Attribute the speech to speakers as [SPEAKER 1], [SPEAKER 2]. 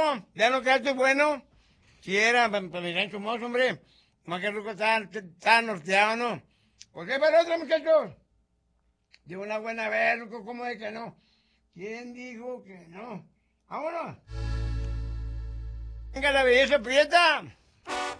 [SPEAKER 1] no, ya no quedaste bueno. Si era para mi rancho mozo, hombre. Más que Ruco está norteado, ¿no? ¿Por qué para otro, muchachos? De una buena vez, Ruco, ¿cómo es que no? ¿Quién dijo que no? ¡Vámonos! ¡Venga la belleza prieta!